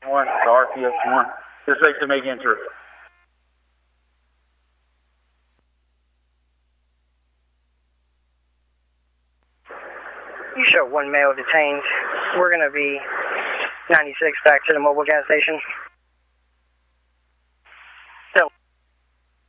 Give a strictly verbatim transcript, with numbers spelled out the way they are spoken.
One, to R P X one. Just wait to make entry. You show one male detained. We're going to be ninety-six back to the mobile gas station.